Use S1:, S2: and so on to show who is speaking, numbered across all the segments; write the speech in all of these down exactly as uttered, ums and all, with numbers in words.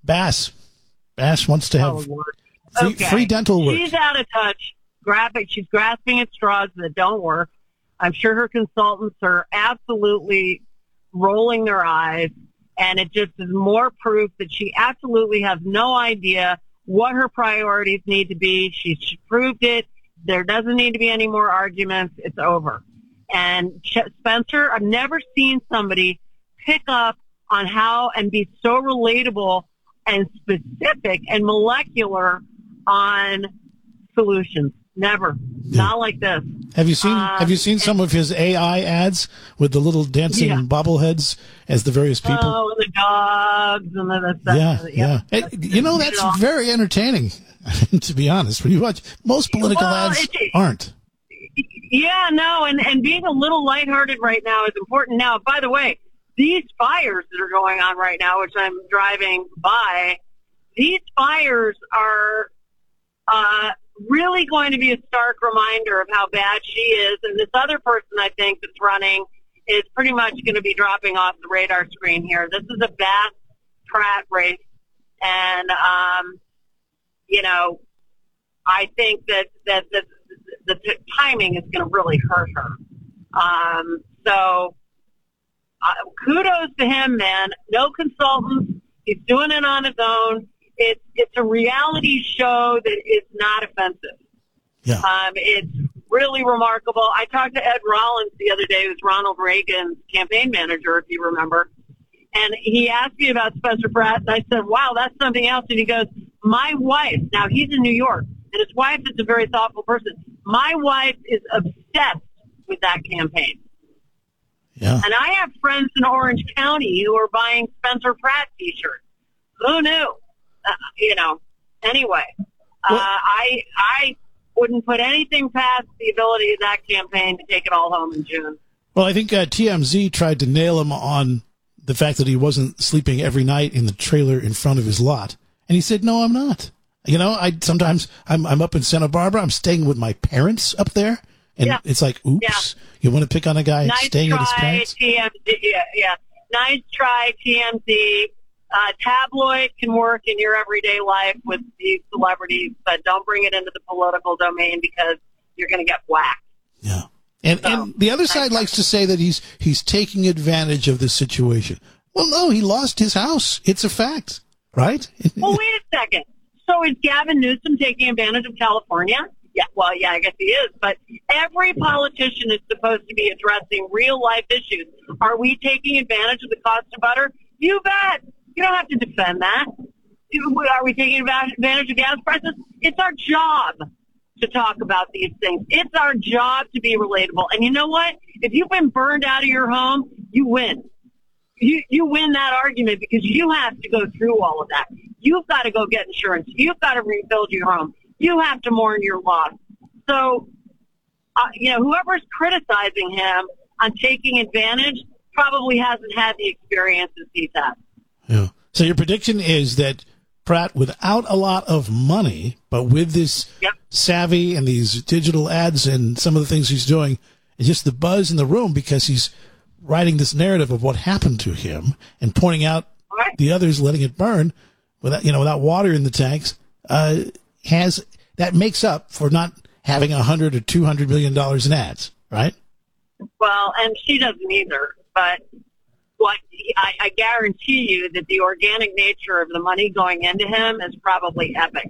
S1: Bass. Bass wants to have
S2: oh,
S1: free,
S2: okay.
S1: free dental work.
S2: She's out of touch. Graphic. She's grasping at straws that don't work. I'm sure her consultants are absolutely rolling their eyes, and it just is more proof that she absolutely has no idea what her priorities need to be. She's proved it. There doesn't need to be any more arguments. It's over. And Spencer, I've never seen somebody pick up on how and be so relatable and specific and molecular on solutions. Never. Yeah. Not like this.
S1: Have you seen
S2: um,
S1: Have you seen some of his A I ads with the little dancing yeah. bobbleheads as the various people?
S2: Oh, and the dogs and the, the
S1: yeah, yeah. yeah. Hey, you know, that's very entertaining. To be honest, when you watch most political
S2: well,
S1: ads
S2: it,
S1: aren't.
S2: Yeah, no, and and being a little lighthearted right now is important. Now, by the way, these fires that are going on right now, which I'm driving by, these fires are uh, really going to be a stark reminder of how bad she is. And this other person, I think, that's running is pretty much going to be dropping off the radar screen here. This is a Bass Pratt race. And, um, you know, I think that, that the, the, the timing is going to really hurt her. Um, so uh, kudos to him, man. No consultants. He's doing it on his own. It's it's a reality show that is not offensive.
S1: Yeah.
S2: Um, it's really remarkable. I talked to Ed Rollins the other day, who's Ronald Reagan's campaign manager, if you remember, and he asked me about Spencer Pratt, and I said, wow, that's something else. And he goes, my wife, now he's in New York, and his wife is a very thoughtful person. My wife is obsessed with that campaign.
S1: Yeah.
S2: And I have friends in Orange County who are buying Spencer Pratt T-shirts. Who knew? Uh, you know, anyway, uh, I I wouldn't put anything past the ability of that campaign to take it all home in June.
S1: Well, I think uh, T M Z tried to nail him on the fact that he wasn't sleeping every night in the trailer in front of his lot. And he said, no, I'm not. You know, I sometimes I'm I'm up in Santa Barbara. I'm staying with my parents up there. And
S2: yeah.
S1: it's like, oops, yeah. you want to pick on a guy
S2: nice
S1: staying
S2: try,
S1: at his parents?
S2: T M Z, yeah, yeah. Nice try, T M Z. Uh, tabloid can work in your everyday life with these celebrities, but don't bring it into the political domain because you're going to get whacked.
S1: Yeah. And so, and the other side I, likes to say that he's he's taking advantage of this situation. Well, no, he lost his house. It's a fact, right?
S2: Well, wait a second. So is Gavin Newsom taking advantage of California? Yeah, well, yeah, I guess he is. But every politician is supposed to be addressing real-life issues. Are we taking advantage of the cost of butter? You bet. You don't have to defend that. Are we taking advantage of gas prices? It's our job to talk about these things. It's our job to be relatable. And you know what? If you've been burned out of your home, you win. You you win that argument because you have to go through all of that. You've got to go get insurance. You've got to rebuild your home. You have to mourn your loss. So, uh, you know, whoever's criticizing him on taking advantage probably hasn't had the experiences he's had.
S1: Yeah. So your prediction is that Pratt, without a lot of money, but with this
S2: yep. savvy
S1: and these digital ads and some of the things he's doing, it's just the buzz in the room because he's writing this narrative of what happened to him and pointing out
S2: right.
S1: the others letting it burn without, you know, without water in the tanks, uh, has that makes up for not having a hundred or two hundred million dollars in ads, right?
S2: Well, and she doesn't either, but. What I, I guarantee you that the organic nature of the money going into him is probably epic.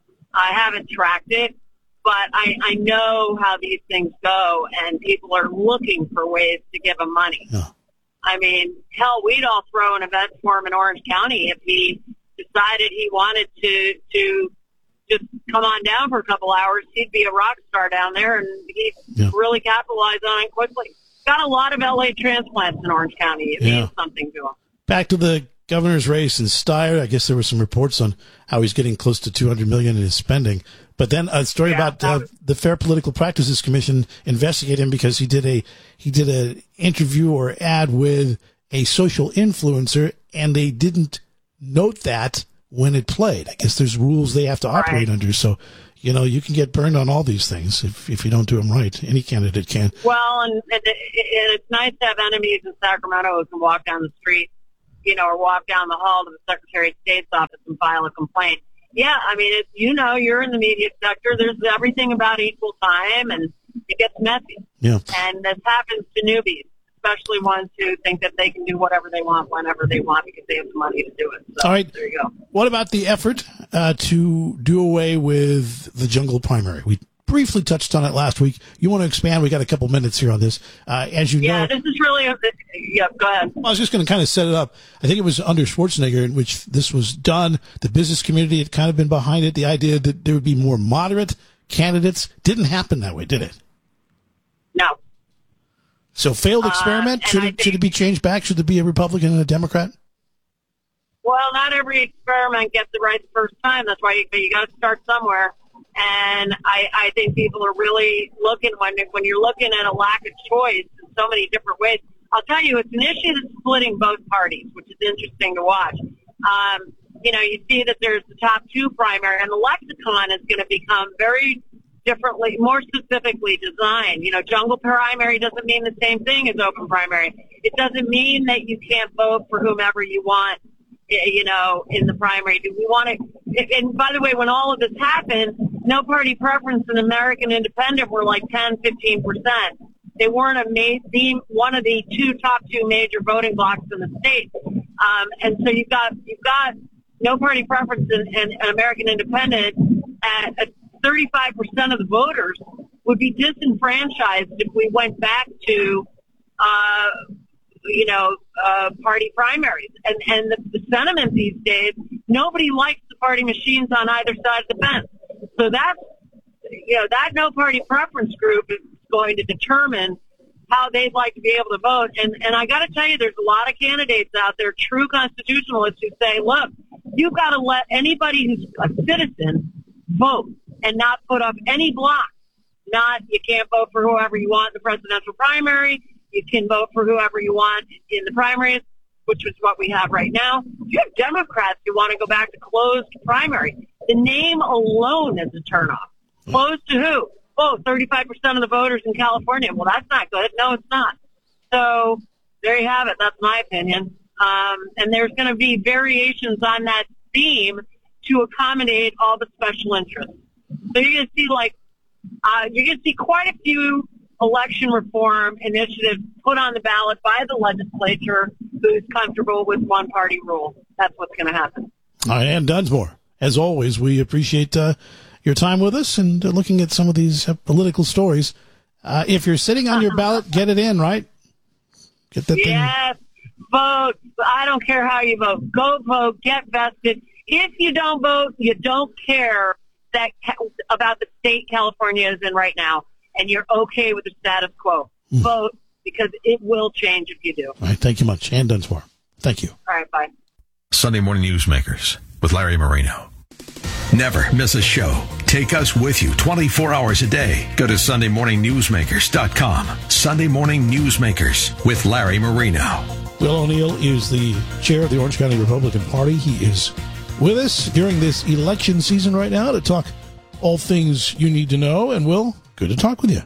S2: I haven't tracked it, but I, I know how these things go, and people are looking for ways to give him money.
S1: Yeah.
S2: I mean, hell, we'd all throw an event for him in Orange County if he decided he wanted to to just come on down for a couple hours. He'd be a rock star down there, and he'd yeah. really capitalize on it quickly. Got a lot of L A transplants in Orange County. It
S1: yeah.
S2: means something to him.
S1: Back to the governor's race in Steyer. I guess there were some reports on how he's getting close to two hundred million dollars in his spending. But then a story yeah, about uh, the Fair Political Practices Commission investigated him because he did a he did an interview or ad with a social influencer, and they didn't note that when it played. I guess there's rules they have to operate right. under. So, you know, you can get burned on all these things if if you don't do them right. Any candidate can.
S2: Well, and, and, it, and it's nice to have enemies in Sacramento who can walk down the street you know, or walk down the hall to the Secretary of State's office and file a complaint. Yeah, I mean, it's, you know, you're in the media sector. There's everything about equal time, and it gets messy.
S1: Yeah.
S2: And this happens to newbies, especially ones who think that they can do whatever they want whenever they want because they have the money to do it. So,
S1: all right.
S2: There you go.
S1: What about the effort uh, to do away with the jungle primary? We briefly touched on it last week. You want to expand? We got a couple minutes here on this. Uh, as you
S2: yeah,
S1: know.
S2: Yeah, this is really, a, yeah, go ahead.
S1: I was just going to kind of set it up. I think it was under Schwarzenegger in which this was done. The business community had kind of been behind it. The idea that there would be more moderate candidates didn't happen that way, did it?
S2: No.
S1: So failed experiment. Uh, should, it, think, should it be changed back? Should there be a Republican and a Democrat?
S2: Well, not every experiment gets it right the first time. That's why you, you got to start somewhere. And I, I think people are really looking, when when you're looking at a lack of choice in so many different ways. I'll tell you, it's an issue that's splitting both parties, which is interesting to watch. Um, you know, you see that there's the top two primary, and the lexicon is going to become very differently, more specifically designed. You know, jungle primary doesn't mean the same thing as open primary. It doesn't mean that you can't vote for whomever you want, you know, in the primary. Do we want to, and by the way, when all of this happened, no party preference in American Independent were like ten, fifteen percent. They weren't a ma- the, one of the two top two major voting blocks in the state. Um, and so you've got, you've got no party preference in, in, in American Independent at, at thirty-five percent of the voters would be disenfranchised if we went back to, uh, you know, uh, party primaries. And, and the, the sentiment these days, nobody likes the party machines on either side of the fence. So that's, you know, that no party preference group is going to determine how they'd like to be able to vote. And, and I got to tell you, there's a lot of candidates out there, true constitutionalists, who say, look, you've got to let anybody who's a citizen vote and not put up any block. Not, you can't vote for whoever you want in the presidential primary. You can vote for whoever you want in the primaries, which is what we have right now. You have Democrats who want to go back to closed primary. The name alone is a turnoff. Closed to who? Oh, thirty-five percent of the voters in California. Well, that's not good. No, it's not. So there you have it. That's my opinion. Um, and there's going to be variations on that theme to accommodate all the special interests. So you're going to see, like, uh, you're going to see quite a few election reform initiatives put on the ballot by the legislature who's comfortable with one-party rule. That's what's going to happen.
S1: All right, Ann Dunsmore, as always, we appreciate uh, your time with us and uh, looking at some of these uh, political stories. Uh, if you're sitting on your ballot, get it in, right? Get that thing.
S2: Yes, vote. I don't care how you vote. Go vote. Get vested. If you don't vote, you don't care that about the state California is in right now, and you're okay with the status quo. Mm. Vote, because it will change if you do.
S1: All right, thank you much. Ann Dunsmore. Thank you.
S2: All right, bye.
S3: Sunday Morning Newsmakers with Larry Marino. Never miss a show. Take us with you twenty-four hours a day. Go to sunday morning newsmakers dot com. Sunday Morning Newsmakers with Larry Marino.
S1: Will O'Neill is the chair of the Orange County Republican Party. He is with us during this election season right now to talk all things you need to know. And Will, good to talk with you.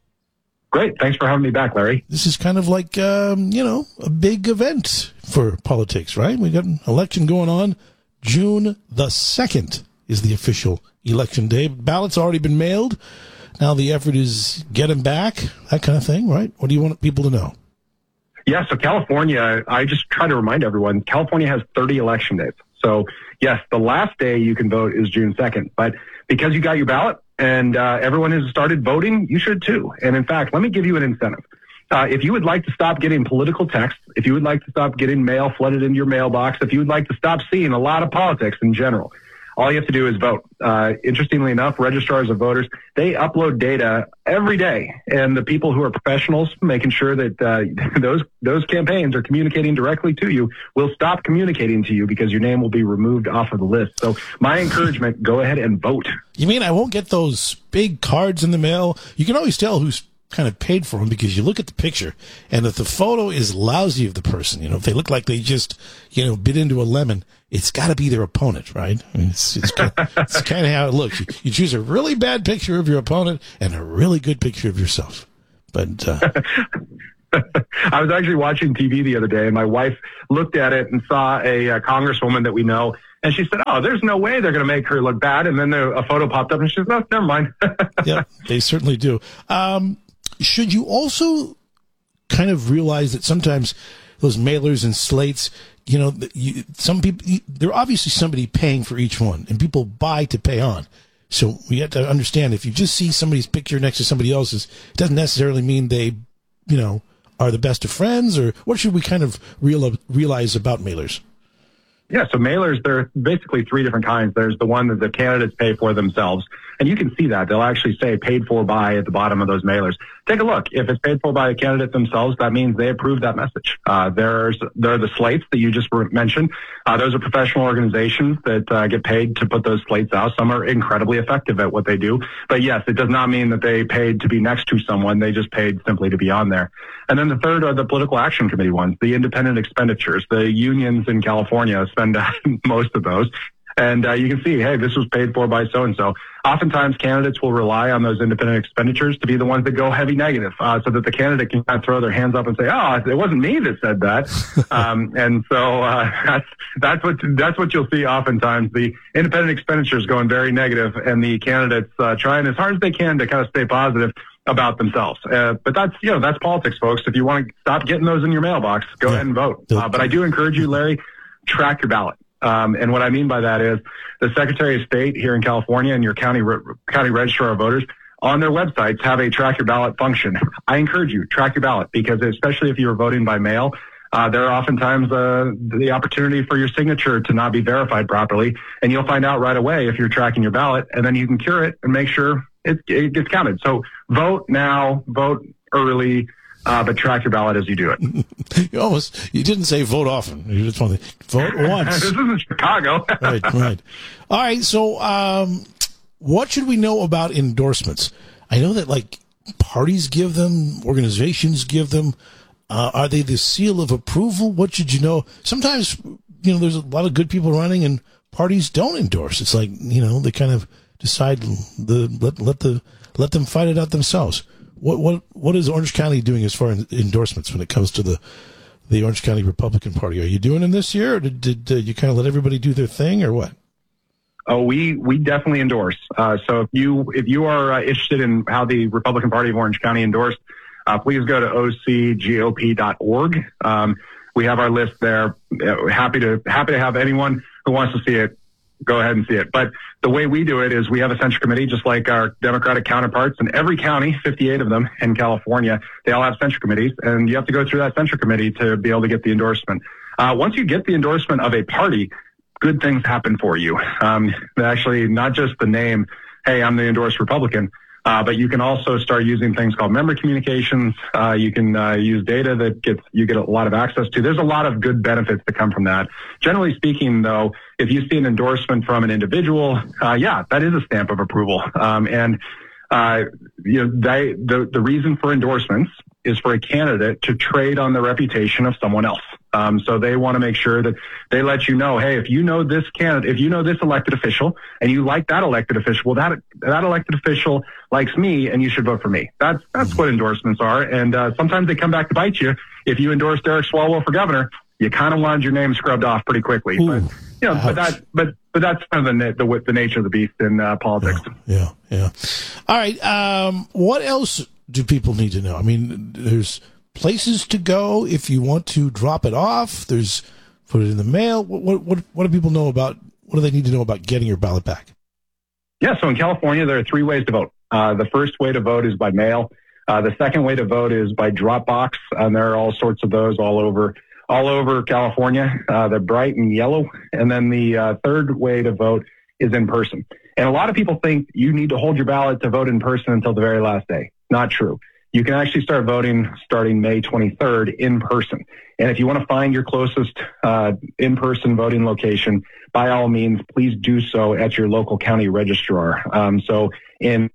S4: Great. Thanks for having me back, Larry.
S1: This is kind of like, um, you know, a big event for politics, right? We got an election going on. June the second is the official election day. Ballots already been mailed. Now the effort is get them back, that kind of thing, right? What do you want people to know?
S4: Yeah, so California, I just try to remind everyone, California has thirty election days. So, yes, the last day you can vote is June second. But because you got your ballot and uh, everyone has started voting, you should too. And in fact, let me give you an incentive. Uh, if you would like to stop getting political texts, if you would like to stop getting mail flooded into your mailbox, if you would like to stop seeing a lot of politics in general, all you have to do is vote. Uh, interestingly enough, registrars of voters, they upload data every day. And the people who are professionals making sure that uh, those those campaigns are communicating directly to you will stop communicating to you because your name will be removed off of the list. So my encouragement, go ahead and vote.
S1: You mean I won't get those big cards in the mail? You can always tell who's kind of paid for them because you look at the picture, and if the photo is lousy of the person, you know, if they look like they just, you know, bit into a lemon, it's got to be their opponent, right? I mean, it's it's kind of, it's kind of how it looks. You, you choose a really bad picture of your opponent and a really good picture of yourself. But uh,
S4: I was actually watching T V the other day, and my wife looked at it and saw a, a congresswoman that we know, and she said, oh, there's no way they're going to make her look bad. And then there, a photo popped up, and she said, no, never mind.
S1: Yeah, they certainly do. Um, should you also kind of realize that sometimes those mailers and slates, you know, you, some people, you, they're obviously somebody paying for each one, and people buy to pay on. So we have to understand, if you just see somebody's picture next to somebody else's, it doesn't necessarily mean they, you know, are the best of friends. Or what should we kind of real, realize about mailers?
S4: Yeah, so mailers, there are basically three different kinds. There's the one that the candidates pay for themselves. And you can see that. They'll actually say paid for by at the bottom of those mailers. Take a look. If it's paid for by the candidate themselves, that means they approve that message. Uh, there's, there are the slates that you just mentioned. Uh, those are professional organizations that uh, get paid to put those slates out. Some are incredibly effective at what they do. But yes, it does not mean that they paid to be next to someone. They just paid simply to be on there. And then the third are the political action committee ones, the independent expenditures. The unions in California spend most of those. And uh, you can see, hey, this was paid for by so-and-so. Oftentimes, candidates will rely on those independent expenditures to be the ones that go heavy negative, uh, so that the candidate can kind of throw their hands up and say, oh, it wasn't me that said that. um, and so uh, that's that's what that's what you'll see oftentimes. The independent expenditures going very negative, and the candidates uh, trying as hard as they can to kind of stay positive about themselves. Uh, but that's, you know, that's politics, folks. If you want to stop getting those in your mailbox, go yeah. ahead and vote. Uh, but I do encourage you, Larry, track your ballot. Um, and what I mean by that is the Secretary of State here in California and your county re- county registrar of voters on their websites have a track your ballot function. I encourage you, track your ballot, because especially if you're voting by mail, uh, there are oftentimes uh, the opportunity for your signature to not be verified properly, and you'll find out right away if you're tracking your ballot, and then you can cure it and make sure it, it gets counted. So vote now, vote early. Uh, but track your ballot as you do it.
S1: You almost, you didn't say vote often. You just want to vote once.
S4: This isn't Chicago.
S1: Right, right. All right. So, um, what should we know about endorsements? I know that like parties give them, organizations give them. Uh, are they the seal of approval? What should you know? Sometimes, you know, there's a lot of good people running and parties don't endorse. It's like, you know, they kind of decide the, let, let the, let them fight it out themselves. What what what is Orange County doing as far as endorsements when it comes to the the Orange County Republican Party? Are you doing them this year, or did, did uh, you kind of let everybody do their thing, or what?
S4: Oh, we we definitely endorse. Uh, so if you if you are uh, interested in how the Republican Party of Orange County endorsed, uh, please go to O C G O P dot org. Um, we have our list there. Uh, happy to happy to have anyone who wants to see it go ahead and see it. But the way we do it is we have a central committee, just like our Democratic counterparts in every county, fifty-eight of them in California. They all have central committees, and you have to go through that central committee to be able to get the endorsement. Uh, once you get the endorsement of a party, good things happen for you. Um, actually, not just the name, hey, I'm the endorsed Republican, uh, but you can also start using things called member communications. Uh, you can uh, use data that gets you get a lot of access to. There's a lot of good benefits that come from that. Generally speaking, though, if you see an endorsement from an individual, uh, yeah, that is a stamp of approval. Um, and uh, you know, they, the the reason for endorsements is for a candidate to trade on the reputation of someone else. Um, so they want to make sure that they let you know, hey, if you know this candidate, if you know this elected official and you like that elected official, well, that that elected official likes me and you should vote for me. That's that's what endorsements are. And uh, sometimes they come back to bite you. If you endorse Derek Swalwell for governor, you kind of wanted your name scrubbed off pretty quickly.
S1: Ooh,
S4: but you know, ouch. but that but but that's kind of the the, the nature of the beast in uh, politics.
S1: Yeah, yeah, yeah. All right. Um, what else do people need to know? I mean, there's places to go if you want to drop it off. There's put it in the mail. What what what do people know about? What do they need to know about getting your ballot back?
S4: Yeah, so in California, there are three ways to vote. Uh, the first way to vote is by mail. Uh, the second way to vote is by drop box, and there are all sorts of those all over all over California. Uh, they're bright and yellow. And then the uh, third way to vote is in person. And a lot of people think you need to hold your ballot to vote in person until the very last day. Not true. You can actually start voting starting May twenty-third in person. And if you want to find your closest uh, in-person voting location, by all means, please do so at your local county registrar. Um, so in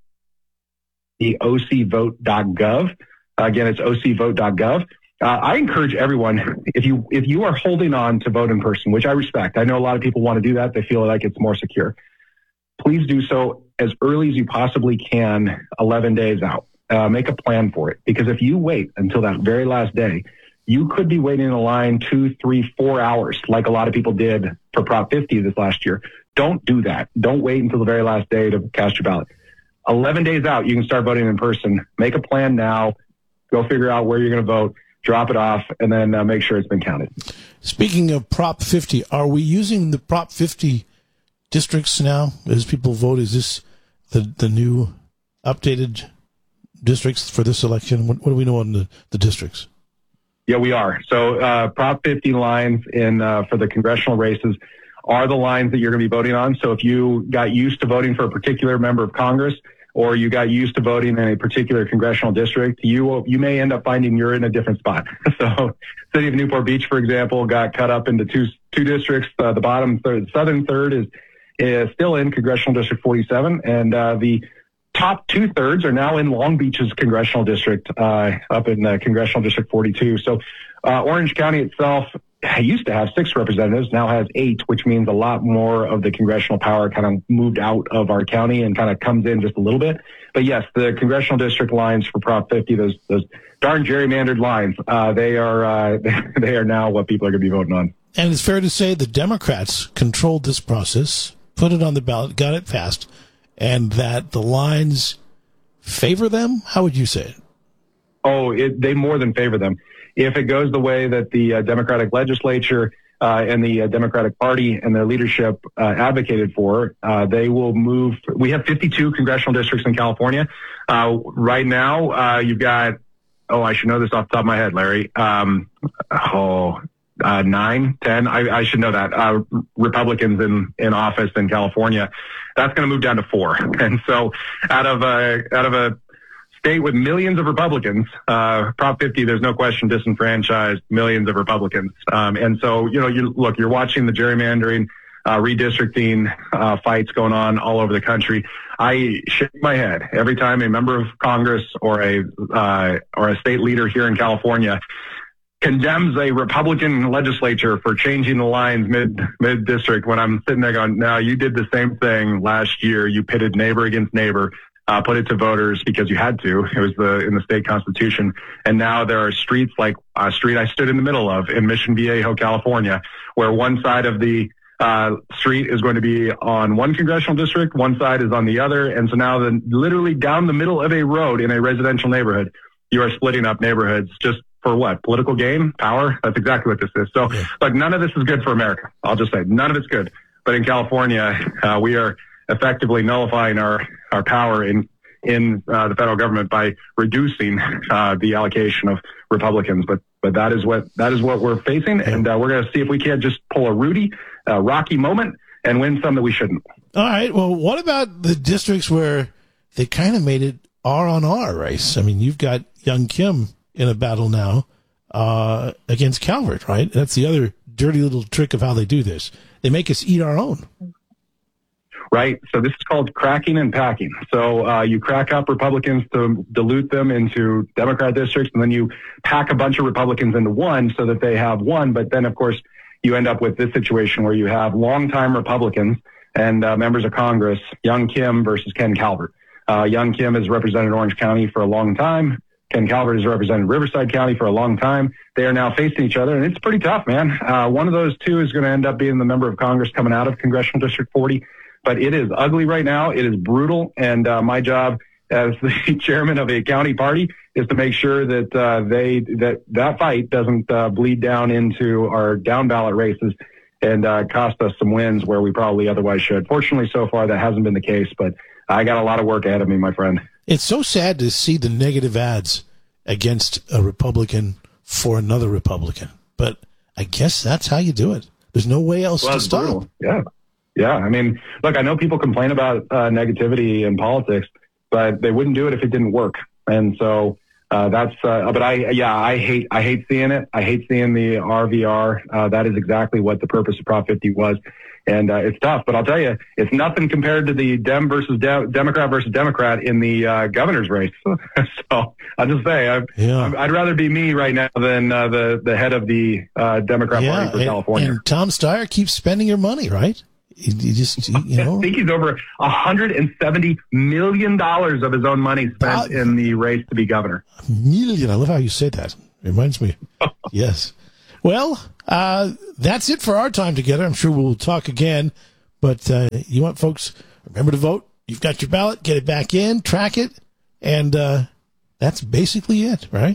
S4: the O C vote dot gov, again, it's O C vote dot gov. Uh, I encourage everyone, if you if you are holding on to vote in person, which I respect, I know a lot of people want to do that. They feel like it's more secure. Please do so as early as you possibly can, eleven days out. uh, make a plan for it. Because if you wait until that very last day, you could be waiting in a line two, three, four hours, like a lot of people did for Prop fifty this last year. Don't do that. Don't wait until the very last day to cast your ballot. eleven days out, you can start voting in person. Make a plan now. Go figure out where you're going to vote. Drop it off, and then uh, make sure it's been counted.
S1: Speaking of Prop fifty, are we using the Prop fifty districts now as people vote? Is this the the new updated districts for this election? What, what do we know on the, the districts?
S4: Yeah, we are. So uh, Prop fifty lines in uh, for the congressional races are the lines that you're going to be voting on. So if you got used to voting for a particular member of Congress, or you got used to voting in a particular congressional district, you you may end up finding you're in a different spot. So city of Newport Beach, for example, got cut up into two two districts. Uh, the bottom third, southern third is, is still in Congressional District forty-seven, and uh, the top two-thirds are now in Long Beach's congressional district, uh, up in uh, Congressional District forty-two. So uh, Orange County itself used to have six representatives, now has eight, which means a lot more of the congressional power kind of moved out of our county and kind of comes in just a little bit. But yes, the congressional district lines for Prop fifty, those those darn gerrymandered lines, uh, they are uh, they are now what people are going to be voting on.
S1: And it's fair to say the Democrats controlled this process, put it on the ballot, got it passed, and that the lines favor them? How would you say it?
S4: Oh, it, they more than favor them. If it goes the way that the uh, Democratic legislature uh, and the uh, Democratic Party and their leadership uh, advocated for, uh, they will move. We have fifty-two congressional districts in California. Uh, right now, uh, you've got, oh, I should know this off the top of my head, Larry. Um, oh, uh, nine, ten. I, I should know that. Uh, Republicans in, in office in California. That's going to move down to four. And so out of a, out of a, state with millions of Republicans, uh, Prop fifty, there's no question, disenfranchised millions of Republicans. Um, and so, you know, you look, you're watching the gerrymandering, uh, redistricting, uh, fights going on all over the country. I shake my head every time a member of Congress or a, uh, or a state leader here in California condemns a Republican legislature for changing the lines mid, mid district, when I'm sitting there going, no, you did the same thing last year. You pitted neighbor against neighbor. Uh, put it to voters because you had to. It was the in the state constitution. And now there are streets like a street I stood in the middle of in Mission Viejo, California, where one side of the uh, street is going to be on one congressional district, one side is on the other. And so now the, literally down the middle of a road in a residential neighborhood, you are splitting up neighborhoods just for what? Political gain? Power? That's exactly what this is. So, yeah. Look, none of this is good for America. I'll just say none of it's good. But in California, uh, we are effectively nullifying our, our power in, in uh, the federal government by reducing uh, the allocation of Republicans. But, but that is what, that is what we're facing. And uh, we're going to see if we can't just pull a Rudy, uh, Rocky moment and win some that we shouldn't.
S1: All right. Well, what about the districts where they kind of made it R on R race? I mean, you've got Young Kim in a battle now uh, against Calvert, right? That's the other dirty little trick of how they do this. They make us eat our own.
S4: Right. So this is called cracking and packing. So uh, you crack up Republicans to dilute them into Democrat districts, and then you pack a bunch of Republicans into one so that they have one. But then, of course, you end up with this situation where you have longtime Republicans and uh, members of Congress, Young Kim versus Ken Calvert. Uh, Young Kim has represented Orange County for a long time. Ken Calvert has represented Riverside County for a long time. They are now facing each other, and it's pretty tough, man. Uh, one of those two is going to end up being the member of Congress coming out of Congressional District forty. But it is ugly right now. It is brutal. And uh, my job as the chairman of a county party is to make sure that uh, they that that fight doesn't uh, bleed down into our down ballot races and uh, cost us some wins where we probably otherwise should. Fortunately, so far, that hasn't been the case. But I got a lot of work ahead of me, my friend.
S1: It's so sad to see the negative ads against a Republican for another Republican. But I guess that's how you do it. There's no way else
S4: well,
S1: to stop.
S4: Brutal. Yeah. Yeah, I mean, look, I know people complain about uh, negativity in politics, but they wouldn't do it if it didn't work. And so uh, that's, uh, but I, yeah, I hate, I hate seeing it. I hate seeing the R V R. Uh, that is exactly what the purpose of Prop fifty was. And uh, it's tough, but I'll tell you, it's nothing compared to the Dem versus De- Democrat versus Democrat in the uh, governor's race. So I'll just say, I, yeah. I'd rather be me right now than uh, the, the head of the uh, Democrat
S1: yeah,
S4: Party for
S1: and,
S4: California.
S1: And Tom Steyer keeps spending your money, right? You, you just, you know.
S4: I think he's over one hundred seventy million dollars of his own money spent uh, in the race to be governor.
S1: Million. I love how you say that. It reminds me. Yes. Well, uh, that's it for our time together. I'm sure we'll talk again. But uh, you want folks, remember to vote. You've got your ballot. Get it back in. Track it. And uh, that's basically it, right?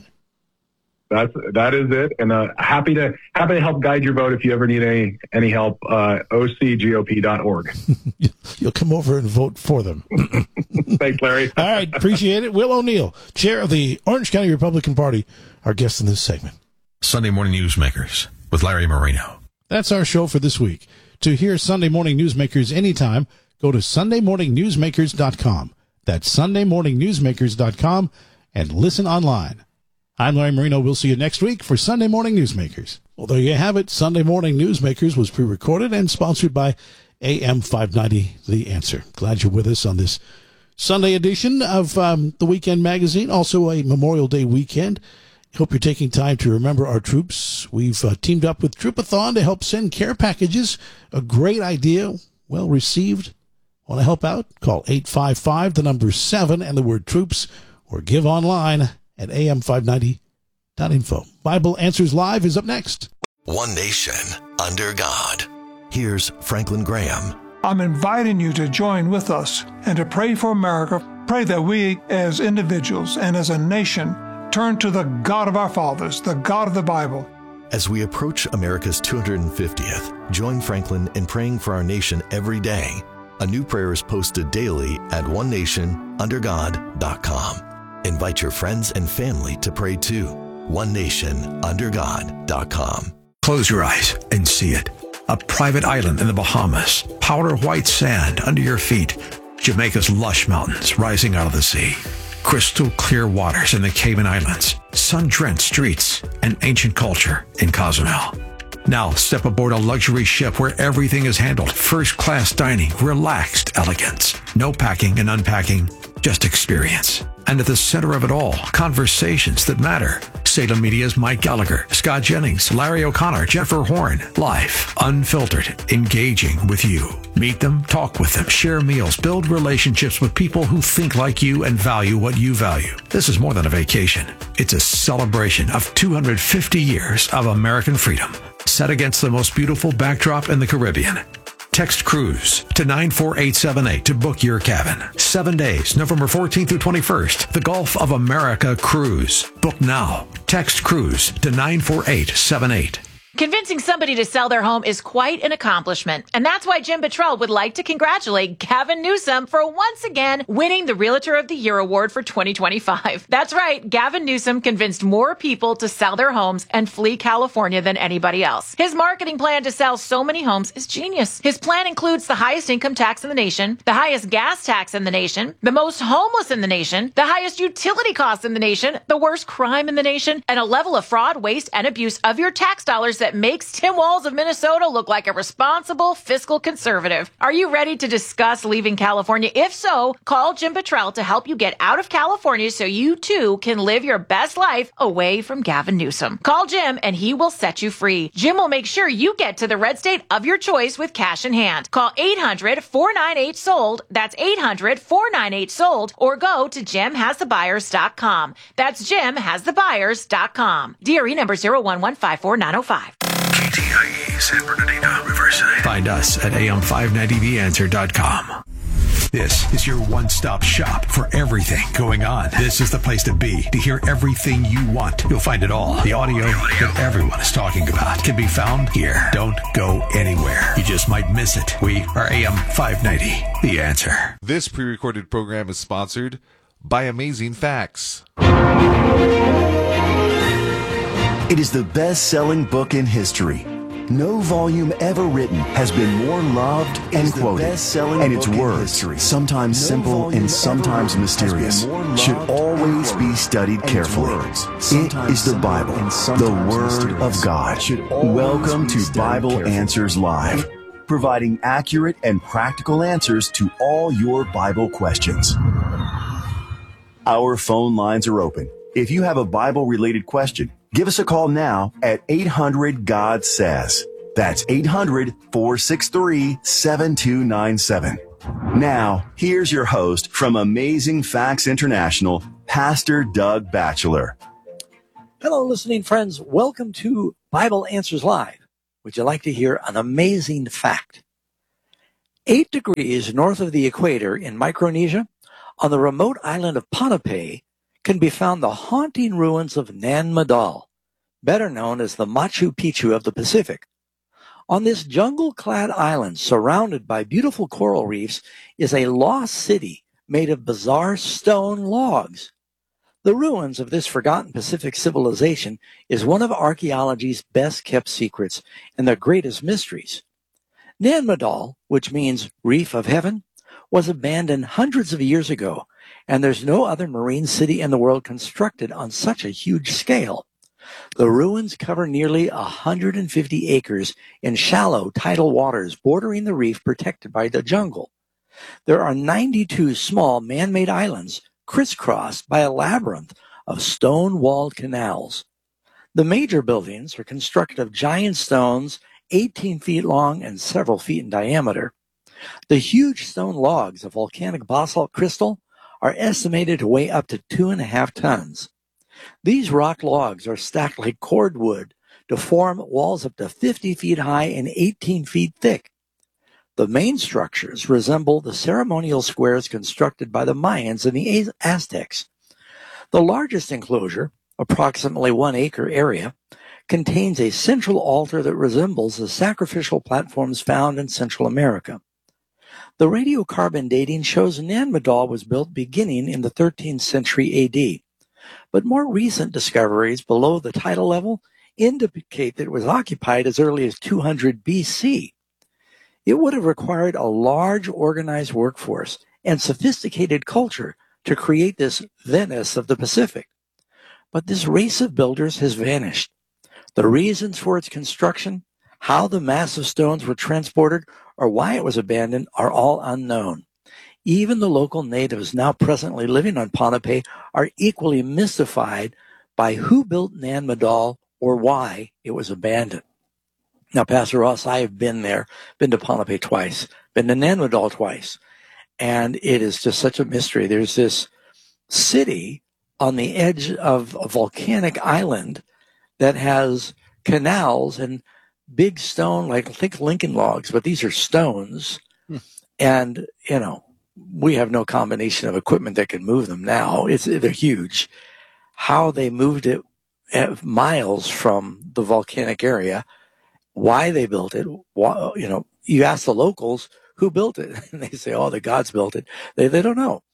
S4: That's that is it, and uh, happy to happy to help guide your vote if you ever need any any help. Uh, O C G O P dot org.
S1: You'll come over and vote for them.
S4: Thanks, Larry.
S1: All right, appreciate it. Will O'Neill, chair of the Orange County Republican Party, our guest in this segment.
S3: Sunday Morning Newsmakers with Larry Marino.
S1: That's our show for this week. To hear Sunday Morning Newsmakers anytime, go to sunday morning newsmakers dot com. That's sunday morning newsmakers dot com and listen online. I'm Larry Marino. We'll see you next week for Sunday Morning Newsmakers. Well, there you have it. Sunday Morning Newsmakers was pre-recorded and sponsored by A M five ninety, The Answer. Glad you're with us on this Sunday edition of um, the Weekend Magazine, also a Memorial Day weekend. Hope you're taking time to remember our troops. We've uh, teamed up with Troopathon to help send care packages. A great idea, well received. Want to help out? Call eight five five, the number seven, and the word troops, or give online at A M five ninety dot info. Bible Answers Live is up next.
S5: One nation under God. Here's Franklin Graham.
S6: I'm inviting you to join with us and to pray for America. Pray that we as individuals and as a nation turn to the God of our fathers, the God of the Bible.
S5: As we approach America's two hundred fiftieth, join Franklin in praying for our nation every day. A new prayer is posted daily at one nation under god dot com. Invite your friends and family to pray too. one nation under god dot com.
S3: Close your eyes and see it. A private island in the Bahamas. Powder white sand under your feet. Jamaica's lush mountains rising out of the sea. Crystal clear waters in the Cayman Islands. Sun-drenched streets and ancient culture in Cozumel. Now step aboard a luxury ship where everything is handled. First-class dining, relaxed elegance. No packing and unpacking, just experience. And at the center of it all, conversations that matter. Salem Media's Mike Gallagher, Scott Jennings, Larry O'Connor, Jennifer Horn. Life, unfiltered, engaging with you. Meet them, talk with them, share meals, build relationships with people who think like you and value what you value. This is more than a vacation. It's a celebration of two hundred fifty years of American freedom, set against the most beautiful backdrop in the Caribbean. Text cruise to nine four eight seven eight to book your cabin. Seven days, November fourteenth through twenty-first. The Gulf of America Cruise. Book now. Text cruise to nine four eight seven eight.
S7: Convincing somebody to sell their home is quite an accomplishment, and that's why Jim Buttrell would like to congratulate Gavin Newsom for once again winning the Realtor of the Year award for twenty twenty-five. That's right, Gavin Newsom convinced more people to sell their homes and flee California than anybody else. His marketing plan to sell so many homes is genius. His plan includes the highest income tax in the nation, the highest gas tax in the nation, the most homeless in the nation, the highest utility costs in the nation, the worst crime in the nation, and a level of fraud, waste, and abuse of your tax dollars that makes Tim Walz of Minnesota look like a responsible fiscal conservative. Are you ready to discuss leaving California? If so, call Jim Buttrell to help you get out of California so you too can live your best life away from Gavin Newsom. Call Jim and he will set you free. Jim will make sure you get to the red state of your choice with cash in hand. Call eight hundred, four nine eight, sold. That's eight hundred, four nine eight, sold. Or go to jim has the buyers dot com. That's jim has the buyers dot com. D R E number zero one one five four nine zero five.
S3: K T I E San Bernardino, Riverside. Find us at A M five ninety the answer dot com. This is your one-stop shop for everything going on. This is the place to be to hear everything you want. You'll find it all. The audio that everyone is talking about can be found here. Don't go anywhere. You just might miss it. We are A M five ninety, The Answer.
S8: This pre-recorded program is sponsored by Amazing Facts.
S9: It is the best-selling book in history. No volume ever written has been more loved and quoted, and its words, sometimes simple and sometimes mysterious, should always be studied carefully. It is the Bible, the Word of God. Welcome to Bible Answers Live, providing accurate and practical answers to all your Bible questions. Our phone lines are open. If you have a Bible-related question, give us a call now at eight hundred God says. That's eight hundred, four six three, seven two nine seven. Now, here's your host from Amazing Facts International, Pastor Doug Batchelor.
S10: Hello, listening friends. Welcome to Bible Answers Live. Would you like to hear an amazing fact? Eight degrees north of the equator in Micronesia, on the remote island of Ponape, can be found the haunting ruins of Nan Madol, better known as the Machu Picchu of the Pacific. On this jungle-clad island, surrounded by beautiful coral reefs, is a lost city made of bizarre stone logs. The ruins of this forgotten Pacific civilization is one of archaeology's best-kept secrets and the greatest mysteries. Nan Madol, which means Reef of Heaven, was abandoned hundreds of years ago, and there's no other marine city in the world constructed on such a huge scale. The ruins cover nearly one hundred fifty acres in shallow tidal waters bordering the reef protected by the jungle. There are ninety-two small man-made islands crisscrossed by a labyrinth of stone-walled canals. The major buildings are constructed of giant stones eighteen feet long and several feet in diameter. The huge stone logs of volcanic basalt crystal are estimated to weigh up to two and a half tons. These rock logs are stacked like cordwood to form walls up to fifty feet high and eighteen feet thick. The main structures resemble the ceremonial squares constructed by the Mayans and the Aztecs. The largest enclosure, approximately one acre area, contains a central altar that resembles the sacrificial platforms found in Central America. The radiocarbon dating shows Nan Madol was built beginning in the thirteenth century A D. But more recent discoveries below the tidal level indicate that it was occupied as early as two hundred B C. It would have required a large organized workforce and sophisticated culture to create this Venice of the Pacific. But this race of builders has vanished. The reasons for its construction, how the massive stones were transported, or why it was abandoned are all unknown. Even the local natives now presently living on Ponape are equally mystified by who built Nan Madol or why it was abandoned. Now, Pastor Ross, I have been there, been to Ponape twice, been to Nan Madol twice, and it is just such a mystery. There's this city on the edge of a volcanic island that has canals and big stone, like think Lincoln logs, but these are stones. Hmm. And, you know, we have no combination of equipment that can move them now. It's, they're huge. How they moved it miles from the volcanic area, why they built it, why, you know, you ask the locals who built it, and they say, oh, the gods built it. They, they don't know.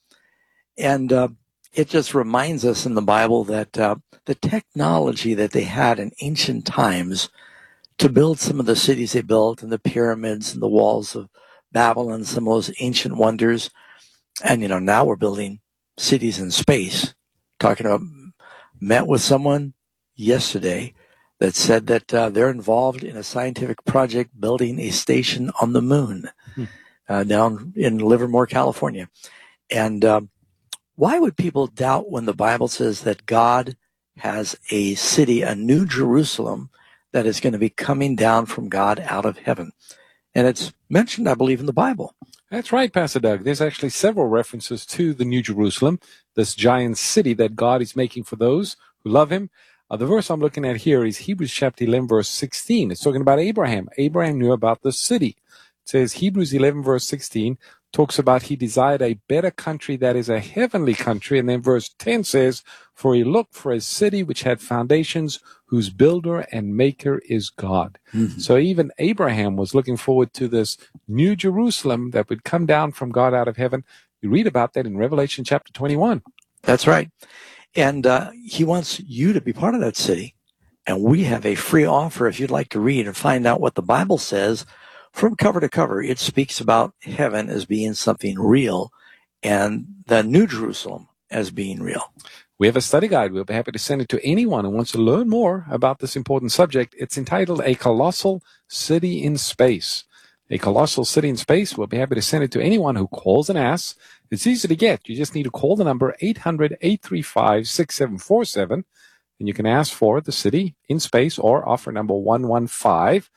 S10: And uh, it just reminds us in the Bible that uh, the technology that they had in ancient times to build some of the cities they built and the pyramids and the walls of Babylon, some of those ancient wonders. And, you know, now we're building cities in space. Talking about, met with someone yesterday that said that uh, they're involved in a scientific project building a station on the moon hmm. uh, down in Livermore, California. And um, why would people doubt when the Bible says that God has a city, a new Jerusalem, that is going to be coming down from God out of heaven? And it's mentioned, I believe, in the Bible.
S11: That's right, Pastor Doug. There's actually several references to the New Jerusalem, this giant city that God is making for those who love him. Uh, the verse I'm looking at here is Hebrews chapter eleven, verse sixteen. It's talking about Abraham. Abraham knew about the city. It says Hebrews eleven, verse sixteen, talks about he desired a better country that is a heavenly country. And then verse ten says, for he looked for a city which had foundations, whose builder and maker is God. Mm-hmm. So even Abraham was looking forward to this new Jerusalem that would come down from God out of heaven. You read about that in Revelation chapter twenty-one.
S10: That's right. And uh, he wants you to be part of that city. And we have a free offer if you'd like to read and find out what the Bible says from cover to cover. It speaks about heaven as being something real and the New Jerusalem as being real.
S11: We have a study guide. We'll be happy to send it to anyone who wants to learn more about this important subject. It's entitled A Colossal City in Space. A Colossal City in Space. We'll be happy to send it to anyone who calls and asks. It's easy to get. You just need to call the number eight hundred, eight three five, six seven four seven, and you can ask for the city in space or offer number one one five.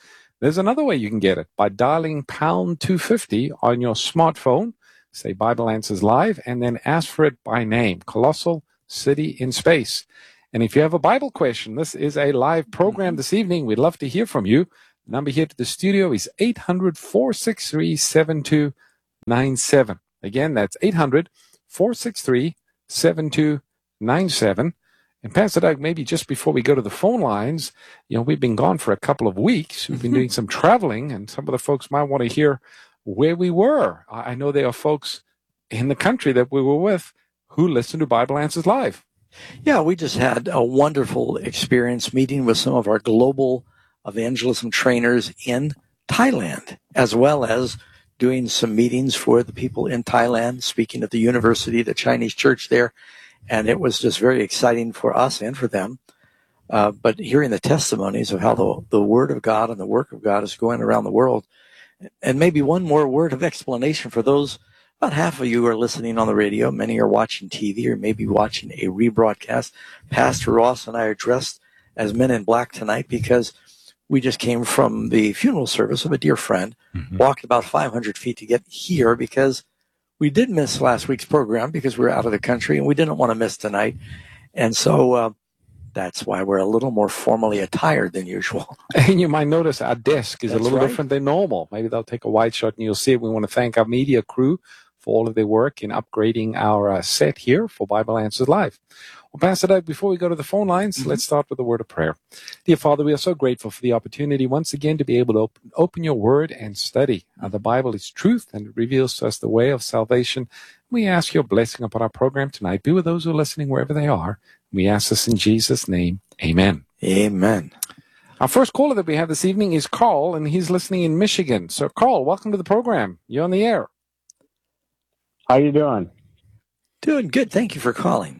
S11: There's another way you can get it by dialing pound two fifty on your smartphone, say Bible Answers Live, and then ask for it by name, Colossal City in Space. And if you have a Bible question, this is a live program this evening. We'd love to hear from you. The number here to the studio is eight hundred, four six three, seven two nine seven. Again, that's eight hundred, four six three, seven two nine seven. And Pastor Doug, maybe just before we go to the phone lines, you know, we've been gone for a couple of weeks. We've been doing some traveling, and some of the folks might want to hear where we were. I know there are folks in the country that we were with who listen to Bible Answers Live.
S10: Yeah, we just had a wonderful experience meeting with some of our global evangelism trainers in Thailand, as well as doing some meetings for the people in Thailand, speaking at the university, the Chinese church there. And it was just very exciting for us and for them. Uh, but hearing the testimonies of how the, the Word of God and the work of God is going around the world. And maybe one more word of explanation for those, about half of you are listening on the radio. Many are watching T V or maybe watching a rebroadcast. Pastor Ross and I are dressed as men in black tonight because we just came from the funeral service of a dear friend, mm-hmm. walked about five hundred feet to get here because we did miss last week's program because we were out of the country, and we didn't want to miss tonight. And so uh, that's why we're a little more formally attired than usual.
S11: And you might notice our desk is
S10: That's
S11: a little
S10: right.
S11: different than normal. Maybe they'll take a wide shot and you'll see it. We want to thank our media crew for all of their work in upgrading our uh, set here for Bible Answers Live. Well, Pastor Doug, before we go to the phone lines, mm-hmm. let's start with a word of prayer. Dear Father, we are so grateful for the opportunity once again to be able to open, open your word and study. Uh, the Bible is truth, and it reveals to us the way of salvation. We ask your blessing upon our program tonight. Be with those who are listening wherever they are. We ask this in Jesus' name. Amen.
S10: Amen.
S11: Our first caller that we have this evening is Carl, and he's listening in Michigan. So, Carl, welcome to the program. You're on the air.
S12: How you doing?
S10: Doing good. Thank you for calling.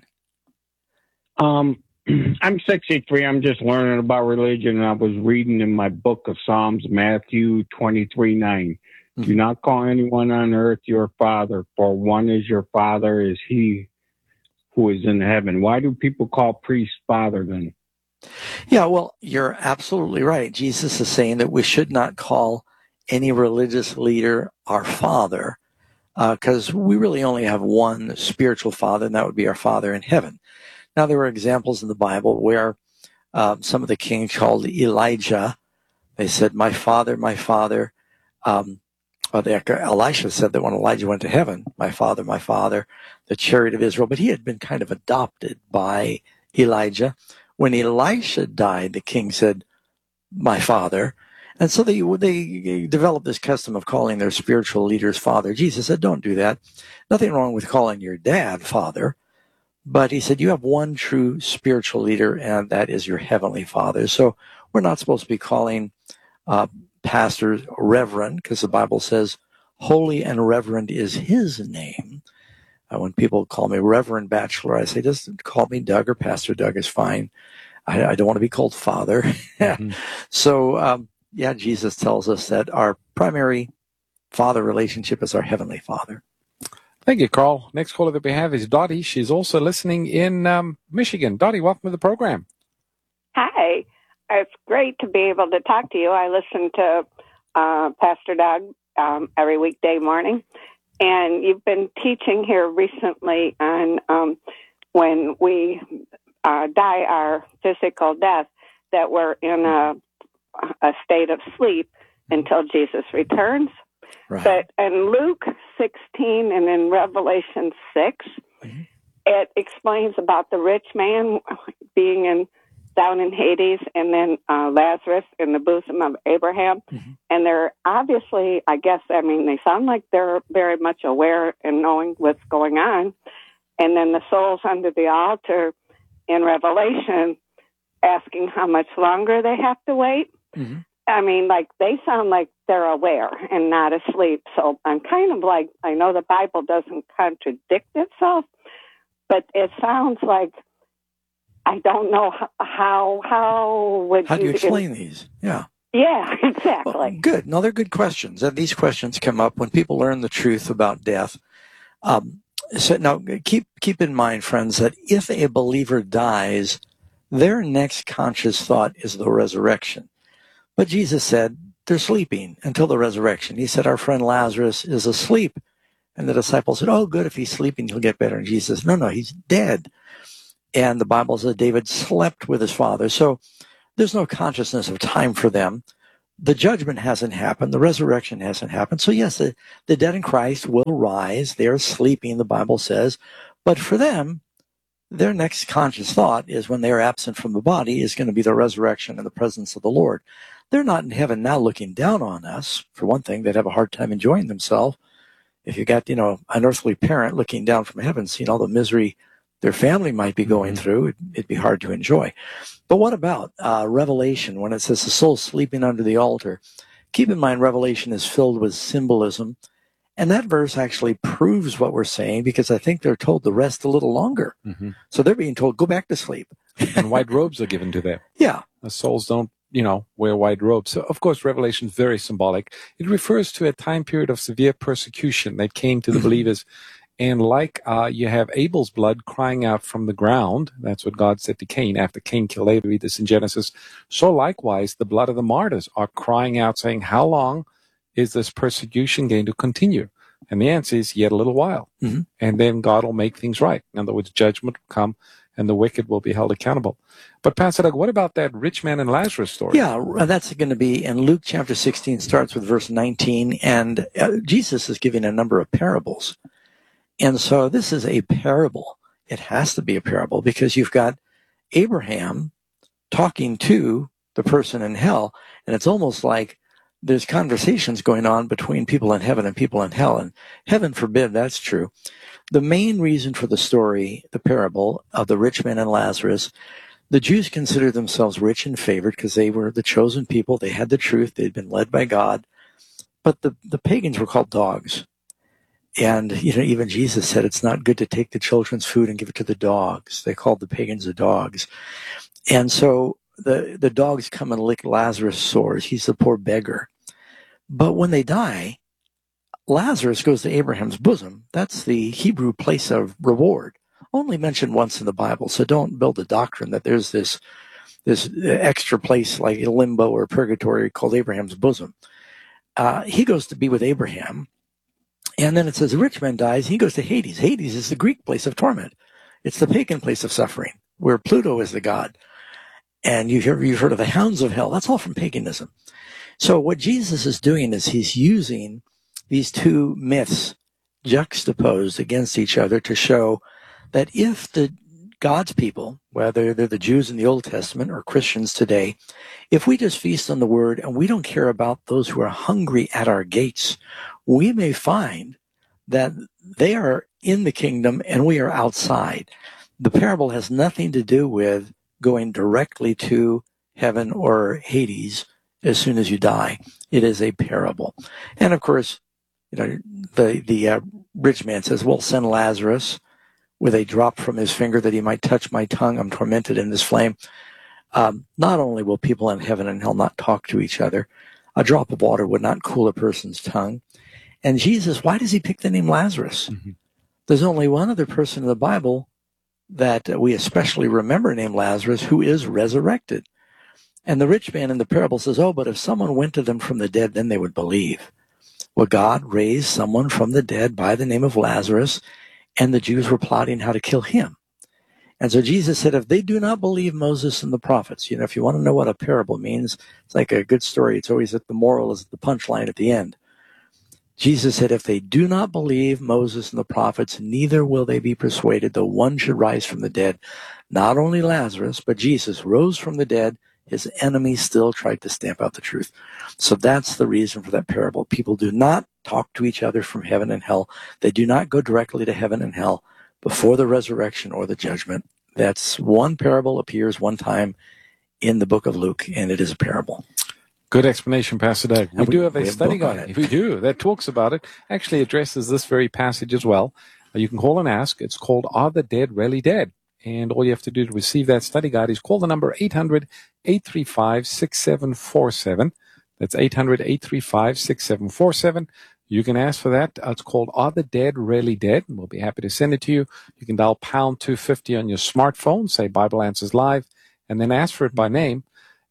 S12: Um, I'm sixty-three. I'm just learning about religion, and I was reading in my book of Psalms, Matthew twenty-three nine. Mm-hmm. Do not call anyone on earth your father, for one is your father, is he who is in heaven. Why do people call priests father then?
S10: Yeah, well, you're absolutely right. Jesus is saying that we should not call any religious leader our father, because uh, we really only have one spiritual father, and that would be our Father in heaven. Now, there were examples in the Bible where uh, some of the kings called Elijah. They said, my father, my father. Um, well, the, Elisha said that when Elijah went to heaven, my father, my father, the chariot of Israel. But he had been kind of adopted by Elijah. When Elisha died, the king said, my father. And so they, they developed this custom of calling their spiritual leaders father. Jesus said, don't do that. Nothing wrong with calling your dad father. But he said, you have one true spiritual leader, and that is your heavenly Father. So we're not supposed to be calling uh, pastors reverend, because the Bible says holy and reverend is his name. Uh, when people call me Reverend Bachelor, I say, just call me Doug, or Pastor Doug is fine. I, I don't want to be called Father. Mm-hmm. So, um, yeah, Jesus tells us that our primary father relationship is our heavenly Father.
S11: Thank you, Carl. Next caller that we have is Dottie. She's also listening in um, Michigan. Dottie, welcome to the program.
S13: Hi. It's great to be able to talk to you. I listen to uh, Pastor Doug um, every weekday morning, and you've been teaching here recently on um, when we uh, die our physical death, that we're in a, a state of sleep until Jesus returns. Right. But in Luke sixteen and in Revelation six, mm-hmm. it explains about the rich man being in down in Hades, and then uh, Lazarus in the bosom of Abraham. Mm-hmm. And they're obviously, I guess, I mean, they sound like they're very much aware and knowing what's going on. And then the souls under the altar in Revelation asking how much longer they have to wait. Mm-hmm. I mean, like, they sound like they're aware and not asleep. So I'm kind of like, I know the Bible doesn't contradict itself, but it sounds like, I don't know how, how would
S10: How do you
S13: you
S10: explain
S13: it,
S10: these? Yeah.
S13: Yeah, exactly.
S10: Well, good. No, they're good questions. And these questions come up when people learn the truth about death. Um, so now keep, keep in mind, friends, that if a believer dies, their next conscious thought is the resurrection. But Jesus said, they're sleeping until the resurrection. He said, our friend Lazarus is asleep. And the disciples said, oh, good, if he's sleeping, he'll get better. And Jesus says, no, no, he's dead. And the Bible says David slept with his father. So there's no consciousness of time for them. The judgment hasn't happened. The resurrection hasn't happened. So yes, the, the dead in Christ will rise. They're sleeping, the Bible says. But for them, their next conscious thought is when they're absent from the body is going to be the resurrection and the presence of the Lord. They're not in heaven now looking down on us. For one thing, they'd have a hard time enjoying themselves. If you got, you know, an earthly parent looking down from heaven, seeing all the misery their family might be going through, it, it'd be hard to enjoy. But what about uh, Revelation, when it says the soul sleeping under the altar? Keep in mind, Revelation is filled with symbolism. And that verse actually proves what we're saying, because I think they're told to rest a little longer.
S11: Mm-hmm.
S10: So they're being told, go back to sleep.
S11: And white robes are given to them.
S10: Yeah.
S11: The souls don't, you know, wear white robes. So, of course, Revelation is very symbolic. It refers to a time period of severe persecution that came to the believers. And like uh, you have Abel's blood crying out from the ground, that's what God said to Cain after Cain killed Abel, read this in Genesis. So likewise, the blood of the martyrs are crying out, saying, how long is this persecution going to continue? And the answer is yet a little while.
S10: Mm-hmm.
S11: And then God will make things right. In other words, judgment will come and the wicked will be held accountable. But Pastor Doug, what about that rich man and Lazarus story?
S10: Yeah, that's going to be in Luke chapter sixteen, starts with verse nineteen. And uh, Jesus is giving a number of parables. And so this is a parable. It has to be a parable because you've got Abraham talking to the person in hell. And it's almost like there's conversations going on between people in heaven and people in hell. And heaven forbid that's true. The main reason for the story, the parable of the rich man and Lazarus, the Jews considered themselves rich and favored because they were the chosen people. They had the truth. They'd been led by God. But the, the pagans were called dogs. And, you know, even Jesus said it's not good to take the children's food and give it to the dogs. They called the pagans the dogs. And so the, the dogs come and lick Lazarus' sores. He's the poor beggar. But when they die, Lazarus goes to Abraham's bosom. That's the Hebrew place of reward. Only mentioned once in the Bible. So don't build a doctrine that there's this, this extra place like a limbo or purgatory called Abraham's bosom. Uh, he goes to be with Abraham. And then it says the rich man dies. He goes to Hades. Hades is the Greek place of torment. It's the pagan place of suffering, where Pluto is the god. And you've heard, you've heard of the hounds of hell. That's all from paganism. So what Jesus is doing is he's using these two myths juxtaposed against each other to show that if the God's people, whether they're the Jews in the Old Testament or Christians today, if we just feast on the word and we don't care about those who are hungry at our gates, we may find that they are in the kingdom and we are outside. The parable has nothing to do with going directly to heaven or Hades as soon as you die. It is a parable. And of course, you know, the, the uh, rich man says, well, send Lazarus with a drop from his finger that he might touch my tongue. I'm tormented in this flame. Um, not only will people in heaven and hell not talk to each other, a drop of water would not cool a person's tongue. And Jesus, why does he pick the name Lazarus? Mm-hmm. There's only one other person in the Bible that we especially remember named Lazarus who is resurrected. And the rich man in the parable says, oh, but if someone went to them from the dead, then they would believe. Well, God raised someone from the dead by the name of Lazarus, and the Jews were plotting how to kill him. And so Jesus said, if they do not believe Moses and the prophets, you know, if you want to know what a parable means, it's like a good story. It's always that the moral is the punchline at the end. Jesus said, if they do not believe Moses and the prophets, neither will they be persuaded, though one should rise from the dead. Not only Lazarus, but Jesus rose from the dead. His enemies still tried to stamp out the truth. So that's the reason for that parable. People do not talk to each other from heaven and hell. They do not go directly to heaven and hell before the resurrection or the judgment. That's one parable appears one time in the book of Luke, and it is a parable.
S11: Good explanation, Pastor Doug. We, we do have a study guide. We do. That talks about it. Actually addresses this very passage as well. Uh, you can call and ask. It's called Are the Dead Really Dead? And all you have to do to receive that study guide is call the number eight hundred, eight three five, six seven four seven. That's eight hundred, eight three five, six seven four seven. You can ask for that. Uh, it's called Are the Dead Really Dead? And we'll be happy to send it to you. You can dial pound two fifty on your smartphone, say Bible Answers Live, and then ask for it by name.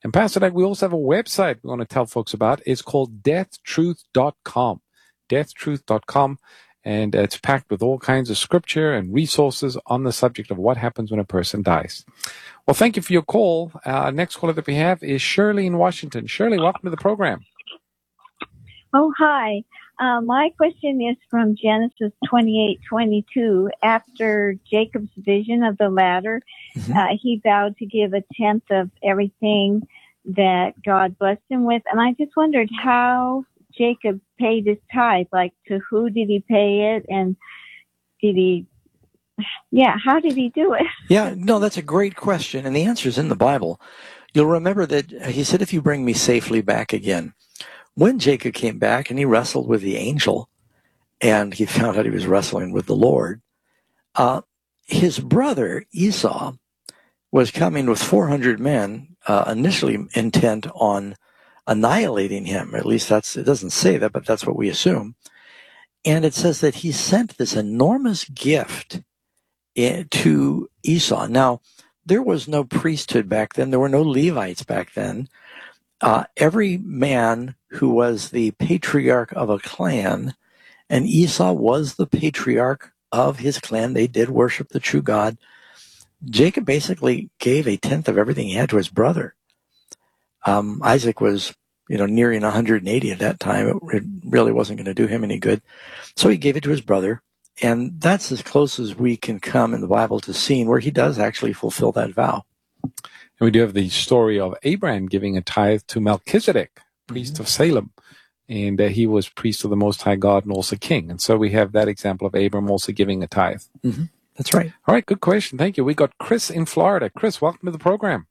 S11: And Pastor Doug, we also have a website we want to tell folks about. It's called death truth dot com. death truth dot com. And it's packed with all kinds of scripture and resources on the subject of what happens when a person dies. Well, thank you for your call. Uh, next caller that we have is Shirley in Washington. Shirley, welcome to the program.
S14: Oh, hi. Uh, my question is from Genesis twenty-eight twenty-two. After Jacob's vision of the ladder, mm-hmm. uh, he vowed to give a tenth of everything that God blessed him with. And I just wondered how Jacob paid his tithe. Like, to who did he pay it? And did he, yeah, how did he do it?
S10: Yeah, no, that's a great question. And the answer is in the Bible. You'll remember that he said, if you bring me safely back again. When Jacob came back and he wrestled with the angel, and he found out he was wrestling with the Lord, uh, his brother Esau was coming with four hundred men, uh, initially intent on annihilating him. At least that's, it doesn't say that, but that's what we assume. And it says that he sent this enormous gift in, to Esau. Now, there was no priesthood back then. There were no Levites back then. Uh, every man who was the patriarch of a clan, and Esau was the patriarch of his clan. They did worship the true God. Jacob basically gave a tenth of everything he had to his brother. Um, Isaac was, you know, nearing one hundred eighty at that time. It really wasn't going to do him any good. So he gave it to his brother. And that's as close as we can come in the Bible to seeing where he does actually fulfill that vow.
S11: And we do have the story of Abraham giving a tithe to Melchizedek, priest mm-hmm. of Salem. And uh, he was priest of the Most High God and also king. And so we have that example of Abraham also giving a tithe.
S10: Mm-hmm. That's right.
S11: All right, good question. Thank you. We got Chris in Florida. Chris, welcome to the program.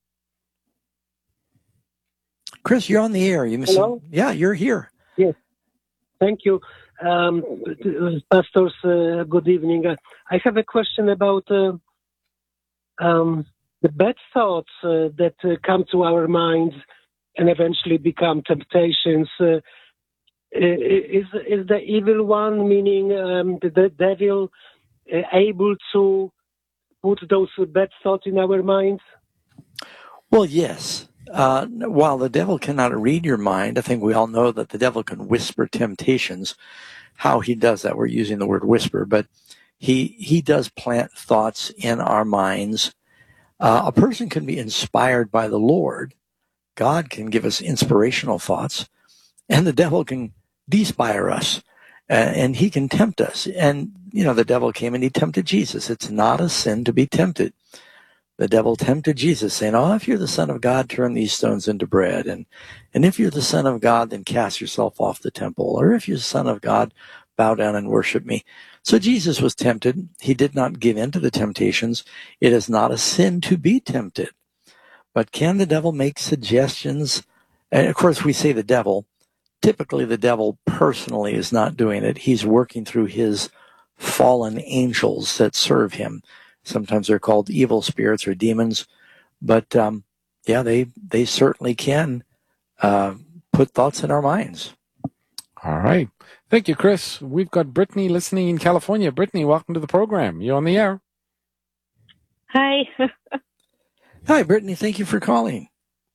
S10: Chris, you're on the air. You missing?
S15: Hello?
S10: Yeah, you're here.
S15: Yes. Thank you. Um, pastors, uh, good evening. Uh, I have a question about uh, um, the bad thoughts uh, that uh, come to our minds and eventually become temptations. Uh, is is the evil one, meaning um, the, the devil, uh, able to put those bad thoughts in our minds?
S10: Well, yes. Uh, while the devil cannot read your mind, I think we all know that the devil can whisper temptations. How he does that, we're using the word whisper, but he he does plant thoughts in our minds. Uh, a person can be inspired by the Lord. God can give us inspirational thoughts, and the devil can despire us, uh, and he can tempt us. And, you know, the devil came and he tempted Jesus. It's not a sin to be tempted. The devil tempted Jesus, saying, oh, if you're the Son of God, turn these stones into bread. And, and if you're the Son of God, then cast yourself off the temple. Or if you're the Son of God, bow down and worship me. So Jesus was tempted. He did not give in to the temptations. It is not a sin to be tempted. But can the devil make suggestions? And of course, we say the devil. Typically, the devil personally is not doing it. He's working through his fallen angels that serve him. Sometimes they're called evil spirits or demons. But, um, yeah, they, they certainly can uh, put thoughts in our minds.
S11: All right. Thank you, Chris. We've got Brittany listening in California. Brittany, welcome to the program. You're on the air.
S16: Hi.
S10: Hi, Brittany. Thank you for calling.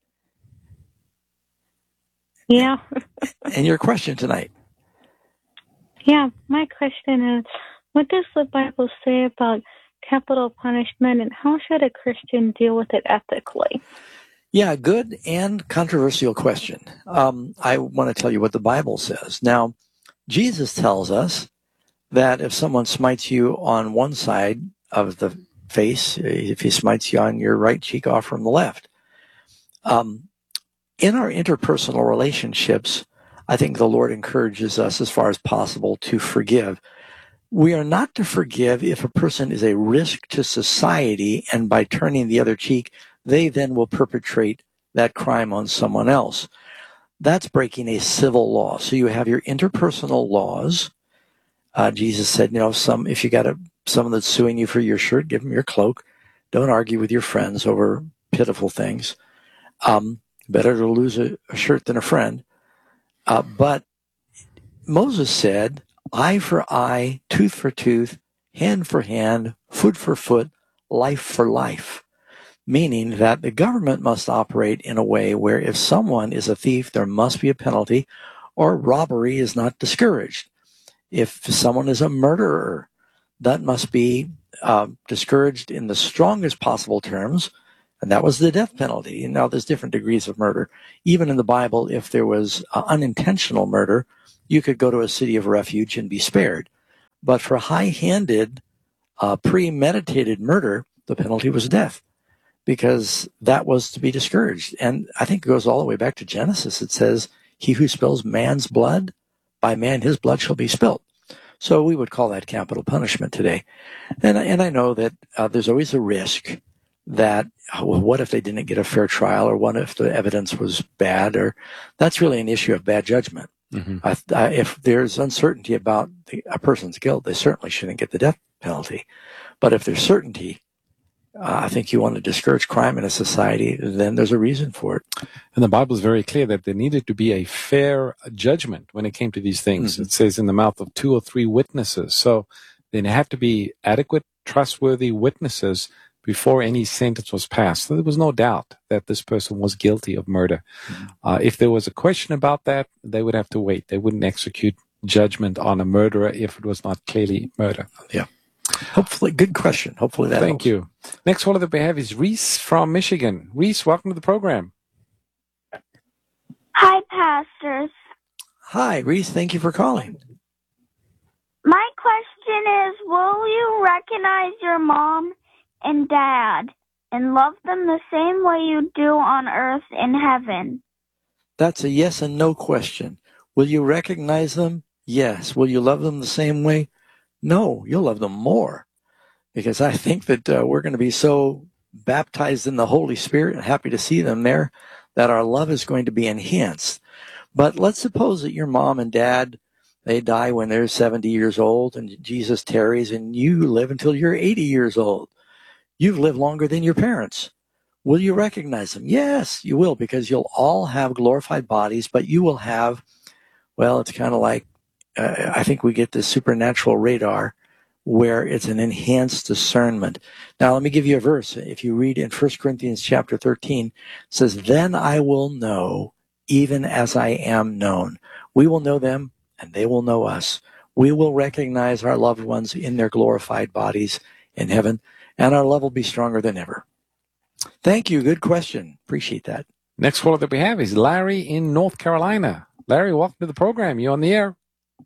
S16: Yeah.
S10: And your question tonight?
S16: Yeah, my question is, what does the Bible say about capital punishment, and how should a Christian deal with it ethically?
S10: Yeah, good and controversial question. Um, I want to tell you what the Bible says. Now, Jesus tells us that if someone smites you on one side of the face, if he smites you on your right cheek, offer him the left. Um, in our interpersonal relationships, I think the Lord encourages us as far as possible to forgive. We are not to forgive if a person is a risk to society, and by turning the other cheek, they then will perpetrate that crime on someone else. That's breaking a civil law. So you have your interpersonal laws. Uh, Jesus said, you know, some if you got a, someone that's suing you for your shirt, give them your cloak. Don't argue with your friends over pitiful things. Um, better to lose a, a shirt than a friend. Uh, but Moses said, eye for eye, tooth for tooth, hand for hand, foot for foot, life for life. meaning that the government must operate in a way where if someone is a thief, there must be a penalty, or robbery is not discouraged. If someone is a murderer, that must be uh, discouraged in the strongest possible terms, and that was the death penalty. And now there's different degrees of murder. Even in the Bible, if there was uh, unintentional murder, you could go to a city of refuge and be spared. But for high-handed, uh, premeditated murder, the penalty was death, because that was to be discouraged. And I think it goes all the way back to Genesis. It says, he who spills man's blood, by man his blood shall be spilled. So we would call that capital punishment today. And, and I know that uh, there's always a risk that, well, what if they didn't get a fair trial, or what if the evidence was bad, or that's really an issue of bad judgment. Mm-hmm. I, I, if there's uncertainty about the, a person's guilt, they certainly shouldn't get the death penalty. But if there's certainty, uh, I think you want to discourage crime in a society, then there's a reason for it.
S11: And the Bible is very clear that there needed to be a fair judgment when it came to these things. Mm-hmm. It says in the mouth of two or three witnesses. So there have to be adequate, trustworthy witnesses before any sentence was passed. So there was no doubt that this person was guilty of murder. Mm-hmm. Uh, if there was a question about that, they would have to wait. They wouldn't execute judgment on a murderer if it was not clearly murder.
S10: Yeah. Hopefully, good question. Hopefully that
S11: Thank
S10: helps.
S11: you. Next caller that we have is Reese from Michigan. Reese, welcome to the program.
S17: Hi, pastors.
S10: Hi, Reese. Thank you for calling.
S17: My question is, will you recognize your mom and dad and love them the same way you do on earth in heaven?
S10: That's a yes and no question. Will you recognize them? Yes. Will you love them the same way? No, you'll love them more, because I think that uh, we're going to be so baptized in the Holy Spirit and happy to see them there that our love is going to be enhanced. But let's suppose that your mom and dad, they die when they're seventy years old and Jesus tarries and you live until you're eighty years old. You've lived longer than your parents. Will you recognize them? Yes, you will, because you'll all have glorified bodies, but you will have, well, it's kind of like, uh, I think we get this supernatural radar where it's an enhanced discernment. Now, let me give you a verse. If you read in First Corinthians chapter thirteen, it says, then I will know even as I am known. We will know them and they will know us. We will recognize our loved ones in their glorified bodies in heaven, and our love will be stronger than ever. Thank you. Good question. Appreciate that.
S11: Next caller that we have is Larry in North Carolina. Larry, welcome to the program. You're on the air.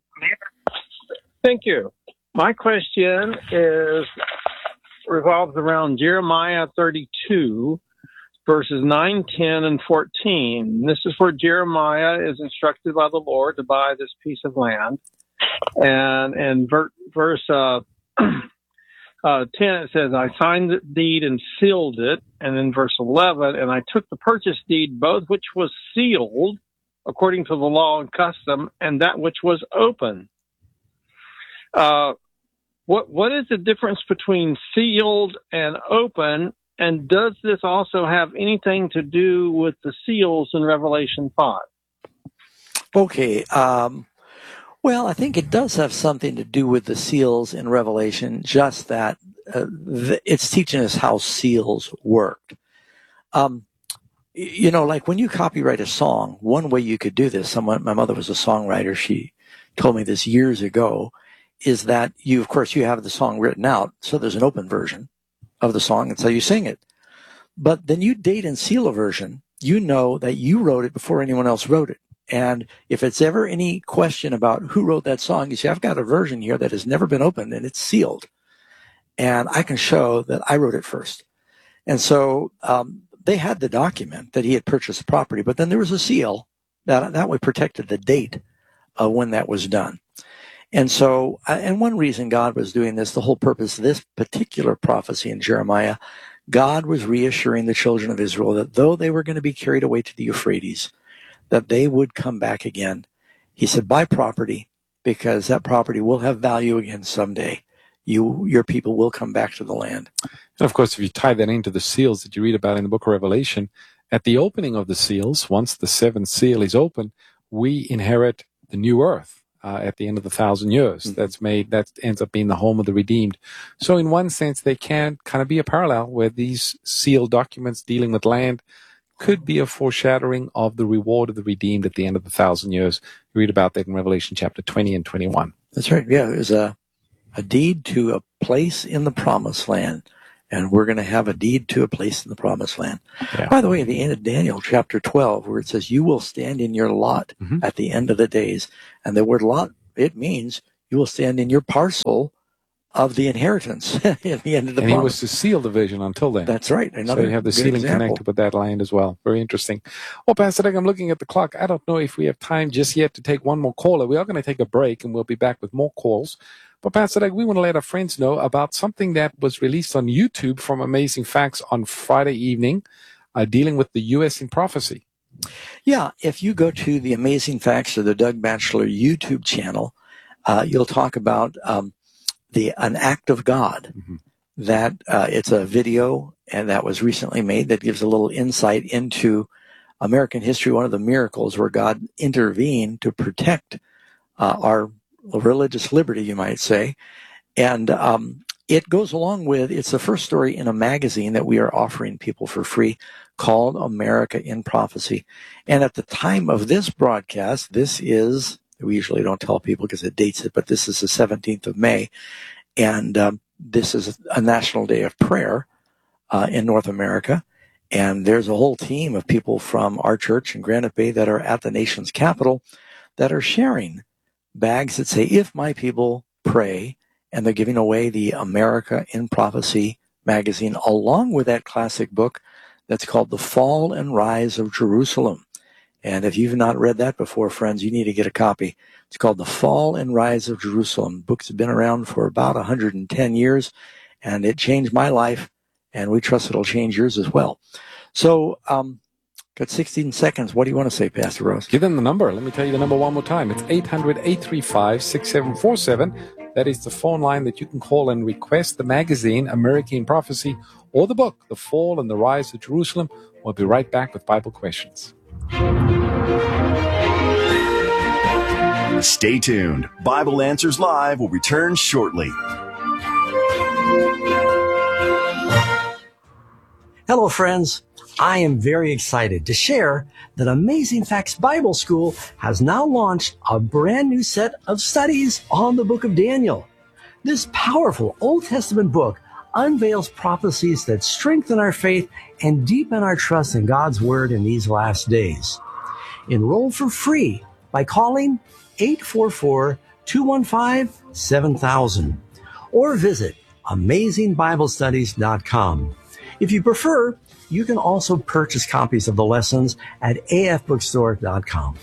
S18: Thank you. My question is revolves around Jeremiah thirty-two, verses nine, ten, and fourteen. This is where Jeremiah is instructed by the Lord to buy this piece of land. And in ver- verse uh, uh, ten, it says, I signed the deed and sealed it. And in verse eleven, and I took the purchase deed, both which was sealed according to the law and custom, and that which was open. Uh, what what is the difference between sealed and open, and does this also have anything to do with the seals in Revelation five?
S10: Okay. Um, well, I think it does have something to do with the seals in Revelation, just that uh, th- it's teaching us how seals worked. Um, you know, like when you copyright a song, one way you could do this, someone, my mother was a songwriter, she told me this years ago, is that you, of course, you have the song written out, so there's an open version of the song, and so you sing it. But then you date and seal a version, you know that you wrote it before anyone else wrote it. And if it's ever any question about who wrote that song, you say, I've got a version here that has never been opened, and it's sealed. And I can show that I wrote it first. And so um, they had the document that he had purchased the property, but then there was a seal that that way protected the date of when that was done. And so, and one reason God was doing this, the whole purpose of this particular prophecy in Jeremiah, God was reassuring the children of Israel that though they were going to be carried away to the Euphrates, that they would come back again. He said, buy property, because that property will have value again someday. You, your people will come back to the land.
S11: And of course, if you tie that into the seals that you read about in the book of Revelation, at the opening of the seals, once the seventh seal is open, we inherit the new earth. uh, at the end of the thousand years. Mm-hmm. That's made, that ends up being the home of the redeemed. So in one sense, they can kind of be a parallel where these sealed documents dealing with land could be a foreshadowing of the reward of the redeemed at the end of the thousand years. You read about that in Revelation chapter twenty and twenty-one.
S10: That's right. Yeah, it was a, a deed to a place in the promised land. And we're going to have a deed to a place in the promised land. Yeah. By the way, at the end of Daniel chapter twelve, where it says, you will stand in your lot mm-hmm. at the end of the days. And the word lot, it means you will stand in your parcel of the inheritance at the end of the
S11: and
S10: promise.
S11: He was to seal the vision until then.
S10: That's right. Another
S11: so you have the sealing
S10: example.
S11: Connected with that land as well. Very interesting. Well, Pastor Doug, I'm looking at the clock. I don't know if we have time just yet to take one more caller. We are going to take a break, and we'll be back with more calls. But Pastor Doug, we want to let our friends know about something that was released on YouTube from Amazing Facts on Friday evening, uh, dealing with the U S in prophecy.
S10: Yeah, if you go to the Amazing Facts or the Doug Batchelor YouTube channel, uh, you'll talk about um, the an act of God. Mm-hmm. That uh, it's a video and that was recently made that gives a little insight into American history, one of the miracles where God intervened to protect uh, our religious liberty, you might say. And um, it goes along with, it's the first story in a magazine that we are offering people for free called America in Prophecy. And at the time of this broadcast, this is, we usually don't tell people because it dates it, but this is the seventeenth of May. And um, this is a national day of prayer uh, in North America. And there's a whole team of people from our church in Granite Bay that are at the nation's capital that are sharing bags that say, if my people pray, and they're giving away the America in Prophecy magazine, along with that classic book that's called The Fall and Rise of Jerusalem. And if you've not read that before, friends, you need to get a copy. It's called The Fall and Rise of Jerusalem. The book's been around for about one hundred ten years, and it changed my life, and we trust it'll change yours as well. So, um, got sixteen seconds. What do you want to say, Pastor Rose?
S11: Give them the number. Let me tell you the number one more time. It's eight hundred, eight three five, six seven four seven. That is the phone line that you can call and request the magazine, America in Prophecy, or the book, The Fall and the Rise of Jerusalem. We'll be right back with Bible questions.
S9: Stay tuned. Bible Answers Live will return shortly.
S19: Hello, friends. I am very excited to share that Amazing Facts Bible School has now launched a brand new set of studies on the book of Daniel. This powerful Old Testament book unveils prophecies that strengthen our faith and deepen our trust in God's Word in these last days. Enroll for free by calling eight four four, two one five, seven thousand or visit amazing bible studies dot com. If you prefer, you can also purchase copies of the lessons at a f bookstore dot com.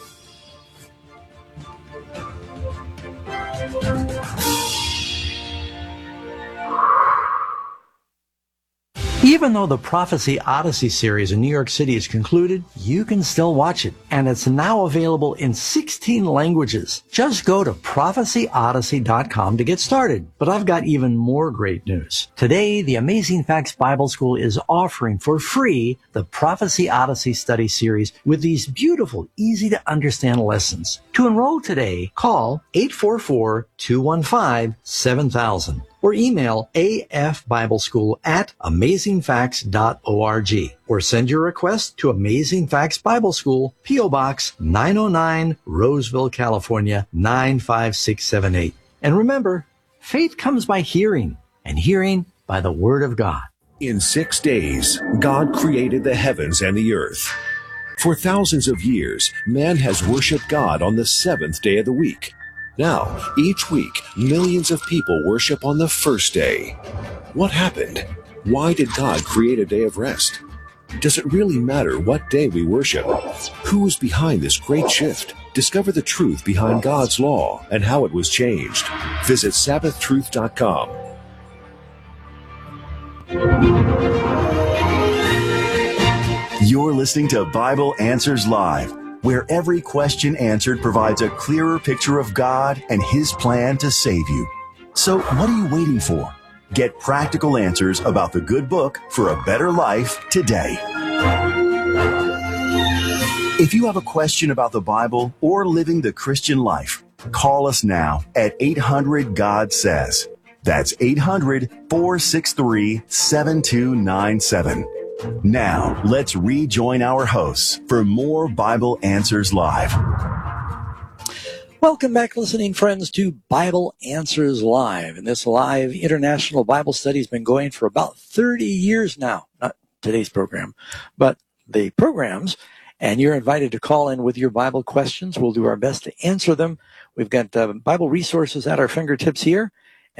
S19: Even though the Prophecy Odyssey series in New York City is concluded, you can still watch it, and it's now available in sixteen languages. Just go to prophecy odyssey dot com to get started. But I've got even more great news. Today, the Amazing Facts Bible School is offering for free the Prophecy Odyssey study series with these beautiful, easy-to-understand lessons. To enroll today, call eight four four, two one five, seven thousand. Or email afbibleschool at amazing facts dot org. Or send your request to Amazing Facts Bible School, P O. Box nine oh nine, Roseville, California, nine five six seven eight. And remember, faith comes by hearing, and hearing by the Word of God.
S20: In six days, God created the heavens and the earth. For thousands of years, man has worshiped God on the seventh day of the week. Now, each week, millions of people worship on the first day. What happened? Why did God create a day of rest? Does it really matter what day we worship? Who is behind this great shift? Discover the truth behind God's law and how it was changed. Visit sabbath truth dot com.
S9: You're listening to Bible Answers Live, where every question answered provides a clearer picture of God and His plan to save you. So what are you waiting for? Get practical answers about the good book for a better life today. If you have a question about the Bible or living the Christian life, Call us now at eight hundred God Says. That's eight hundred, four six three, seven two nine seven. Now, let's rejoin our hosts for more Bible Answers Live.
S10: Welcome back, listening friends, to Bible Answers Live. And this live international Bible study has been going for about thirty years now. Not today's program, but the programs. And you're invited to call in with your Bible questions. We'll do our best to answer them. We've got uh, Bible resources at our fingertips here.